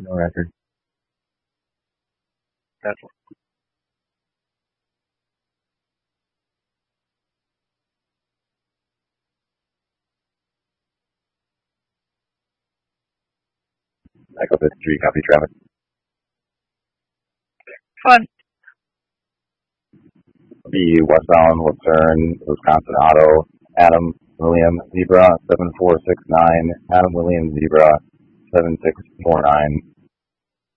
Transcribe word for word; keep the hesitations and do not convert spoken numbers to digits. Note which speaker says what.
Speaker 1: No record.
Speaker 2: That's
Speaker 1: Echo fifty-three, copy traffic.
Speaker 2: fun.
Speaker 1: Be westbound, Lucerne, Wisconsin Auto, Adam William Zebra seven four six nine, Adam William Zebra seven six four nine,